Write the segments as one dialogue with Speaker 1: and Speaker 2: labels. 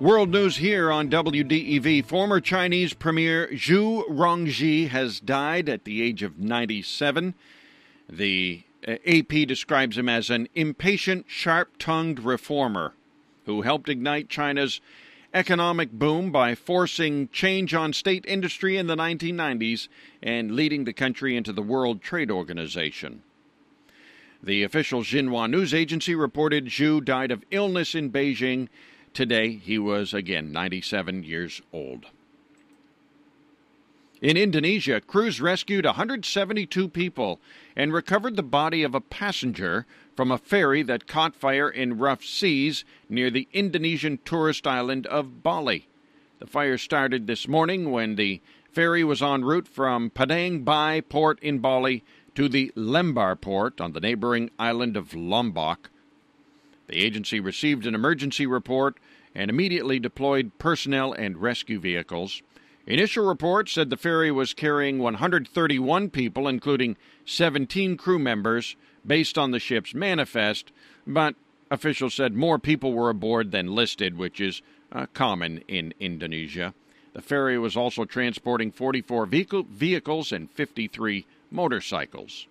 Speaker 1: World news here on WDEV. Former Chinese Premier Zhu Rongji has died at the age of 97. The AP describes him as an impatient, sharp-tongued reformer who helped ignite China's economic boom by forcing change on state industry in the 1990s and leading the country into the World Trade Organization. The official Xinhua news agency reported Zhu died of illness in Beijing. Today, he was, again, 97 years old. In Indonesia, crews rescued 172 people and recovered the body of a passenger from a ferry that caught fire in rough seas near the Indonesian tourist island of Bali. The fire started this morning when the ferry was en route from Padang Bai port in Bali to the Lembar port on the neighboring island of Lombok. The agency received an emergency report and immediately deployed personnel and rescue vehicles. Initial reports said the ferry was carrying 131 people, including 17 crew members, based on the ship's manifest, but officials said more people were aboard than listed, which is common in Indonesia. The ferry was also transporting 44 vehicles and 53 motorcycles.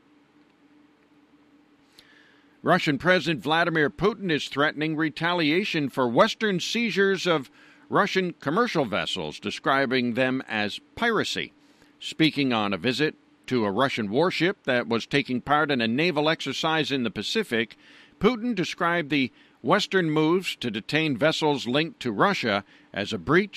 Speaker 1: Russian President Vladimir Putin is threatening retaliation for Western seizures of Russian commercial vessels, describing them as piracy. Speaking on a visit to a Russian warship that was taking part in a naval exercise in the Pacific, Putin described the Western moves to detain vessels linked to Russia as a breach